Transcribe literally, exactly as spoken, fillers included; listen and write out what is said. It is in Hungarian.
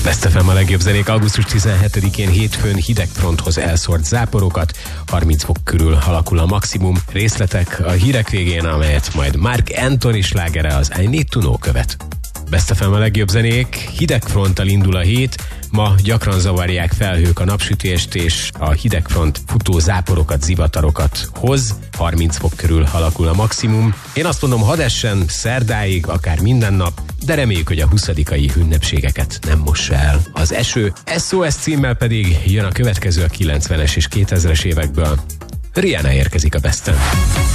Best ef em a legjobb zenék augusztus tizenhetedikén hétfőn hideg fronthoz elszórt záporokat, harminc fok körül alakul a maximum. Részletek a hírek végén, amelyet majd Mark Anthony slágere, az I Need to Know követ. Best ef em a legjobb zenék, hidegfronttal indul a hét, ma gyakran zavarják felhők a napsütést, és a hidegfront futó záporokat, zivatarokat hoz, harminc fok körül alakul a maximum. Én azt mondom, hadd essen szerdáig, akár minden nap, de reméljük, hogy a huszadikai ünnepségeket nem mossa el az eső. es o es címmel pedig jön a következő a kilencvenes és kétezres évekből. Rihanna érkezik a Besten.